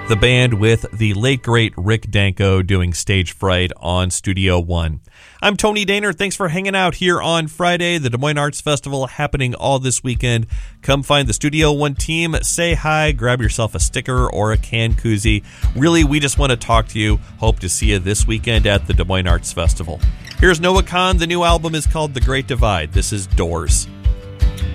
The band with the late, great Rick Danko doing Stage Fright on Studio One. I'm Tony Daner. Thanks for hanging out here on Friday. The Des Moines Arts Festival happening all this weekend. Come find the Studio One team, say hi, grab yourself a sticker or a can koozie. Really, we just want to talk to you. Hope to see you this weekend at the Des Moines Arts Festival. Here's Noah Kahan. The new album is called The Great Divide. This is Doors.